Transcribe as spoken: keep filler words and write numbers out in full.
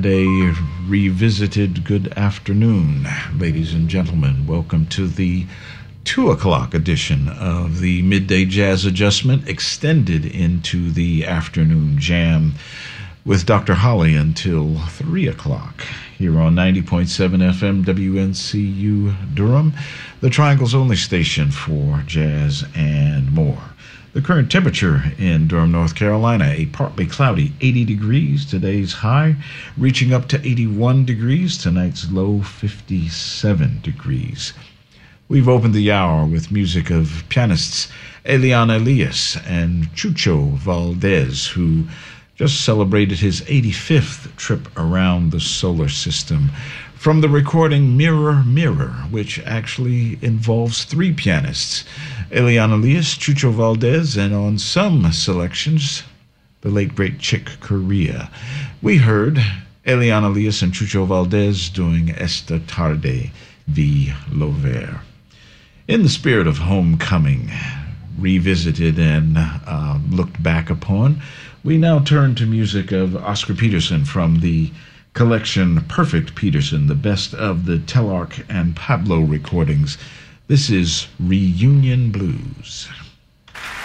and a revisited good afternoon, ladies and gentlemen. Welcome to the two o'clock edition of the Midday Jazz Adjustment, extended into the afternoon jam with Doctor Holly until three o'clock here on ninety point seven F M W N C U Durham, the Triangle's only station for jazz and more. The current temperature in Durham, North Carolina, a partly cloudy eighty degrees. Today's high reaching up to eighty-one degrees. Tonight's low fifty-seven degrees. We've opened the hour with music of pianists Elian Elias and Chucho Valdez, who just celebrated his eighty-fifth trip around the solar system, from the recording Mirror, Mirror, which actually involves three pianists, Elian Elias, Chucho Valdez, and on some selections, the late great Chick Corea. We heard Elian Elias and Chucho Valdez doing Esta Tarde vi lo ver. In the spirit of homecoming, revisited and uh, looked back upon, we now turn to music of Oscar Peterson from the collection Perfect Peterson, the best of the Telarc and Pablo recordings. This is Reunion Blues.